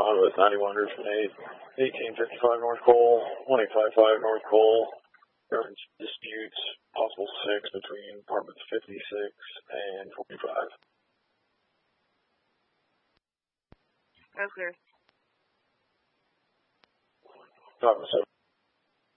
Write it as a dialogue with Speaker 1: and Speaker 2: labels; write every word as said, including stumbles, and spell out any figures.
Speaker 1: correspond with ninety-one Richmond eight, eighteen fifty-five North Cole, one eight five five North Cole. Reference disputes, possible six between apartments fifty-six and forty-five.
Speaker 2: Okay.
Speaker 1: Five oh seven.